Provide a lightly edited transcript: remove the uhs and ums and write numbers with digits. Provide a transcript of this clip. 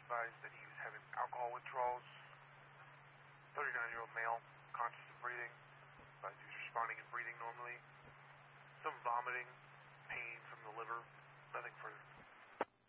advised that he was having alcohol withdrawals. 39-year-old male, conscious of breathing, but he was responding and breathing normally. Some vomiting, pain from the liver, nothing